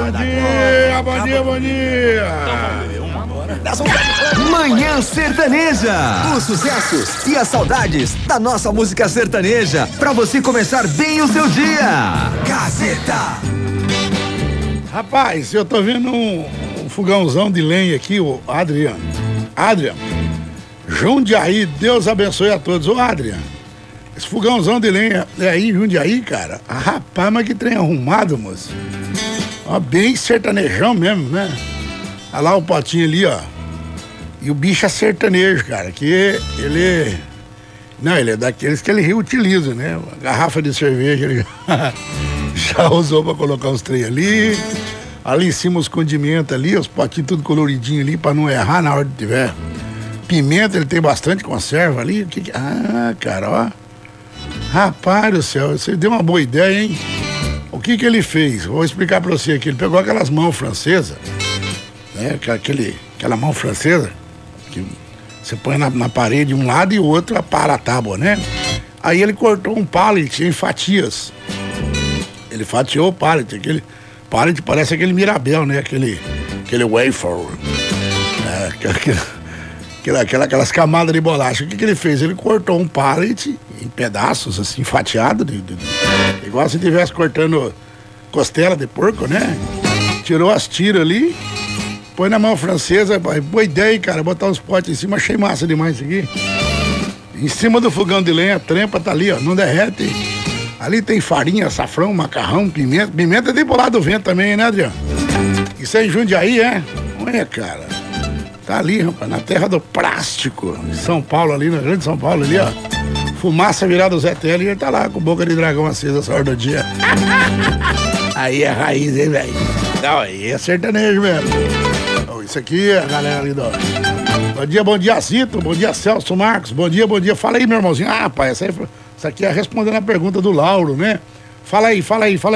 bom dia, bom dia. Manhã Sertaneja. Os sucessos e as saudades da nossa música sertaneja pra você começar bem o seu dia. Gazeta. Rapaz, eu tô vendo um fogãozão de lenha aqui, o Adriano. Jundiaí, Deus abençoe a todos. Ô, Adriano, esse fogãozão de lenha é aí em Jundiaí, cara? Rapaz, mas que trem arrumado, moço. Ó, bem sertanejão mesmo, né? Olha lá o potinho ali, ó. E o bicho é sertanejo, cara, que ele... Não, ele é daqueles que ele reutiliza, né? A garrafa de cerveja ele já usou pra colocar os trem ali. Ali em cima os condimentos ali, os potinhos tudo coloridinho ali pra não errar na hora que tiver. Pimenta, ele tem bastante conserva ali. Ah, cara, ó. Rapaz do céu, você deu uma boa ideia, hein? O que ele fez? Vou explicar pra você aqui. Ele pegou aquelas mãos francesas, né? Aquela mão francesa que você põe na parede um lado e o outro para a tábua, né? Aí ele cortou um pallet em fatias. Ele fatiou o pallet. Aquele pallet parece aquele Mirabel, né? Aquele wafer. Aquelas camadas de bolacha. O que ele fez? Ele cortou um pallet em pedaços, assim, fatiado, igual se estivesse cortando costela de porco, né? Tirou as tiras ali, põe na mão francesa. Boa ideia, cara, botar uns potes em cima. Achei massa demais isso aqui. Em cima do fogão de lenha, a trempa tá ali, ó, não derrete. Ali tem farinha, açafrão, macarrão, pimenta. Pimenta tem pro lado do vento também, né, Adriano? Isso é em Jundiaí, é? Olha, cara. Tá ali, rapaz, na terra do plástico. Em São Paulo, ali, na grande São Paulo, ali, ó. Fumaça virada do ZTL e ele tá lá com boca de dragão acesa essa hora do dia. Aí é raiz, hein, velho? Não, aí é sertanejo mesmo. Então, isso aqui é a galera ali do... Bom dia, Zito. Bom dia, Celso Marcos. Bom dia. Fala aí, meu irmãozinho. Ah, pai, essa aqui é respondendo a pergunta do Lauro, né? Fala aí.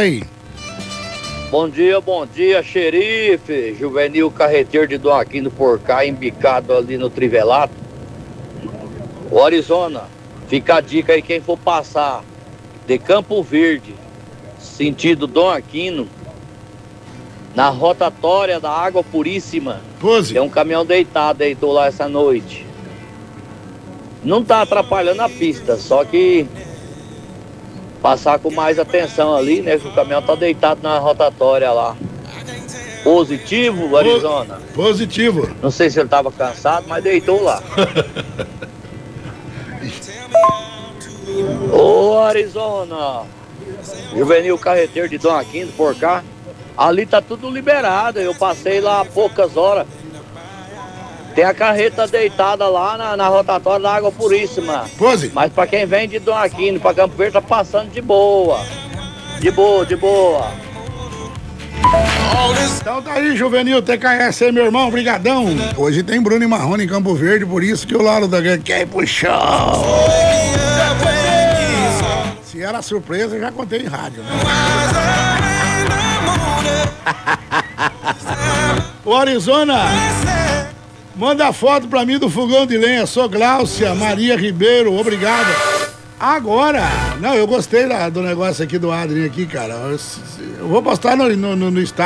Bom dia, xerife. Juvenil Carreteiro de Dom Aquino por cá, embicado ali no Trivelato. O Arizona, fica a dica aí, quem for passar de Campo Verde, sentido Dom Aquino, na rotatória da Água Puríssima. Pose. Tem um caminhão deitado aí, tô lá essa noite. Não tá atrapalhando a pista, só que passar com mais atenção ali, né? Que o caminhão tá deitado na rotatória lá. Positivo, Arizona? Positivo. Não sei se ele tava cansado, mas deitou lá. Ô, Arizona, Juvenil Carreteiro de Dom Aquino por cá. Ali tá tudo liberado. Eu passei lá há poucas horas. Tem a carreta deitada lá na rotatória da Água Puríssima. Pose. Mas pra quem vem de Dom Aquino pra Campo Verde tá passando de boa. De boa. Então tá aí, Juvenil, TKS aí, meu irmão, brigadão. Hoje tem Bruno e Marrone em Campo Verde, por isso que o Lauro da Guerra quer ir pro show. Se era surpresa, eu já contei em rádio, né? O Arizona, manda foto pra mim do fogão de lenha. Sou Gláucia Maria Ribeiro, obrigado. Agora, não, eu gostei do negócio aqui do Adrien aqui, cara. Eu vou postar no Instagram.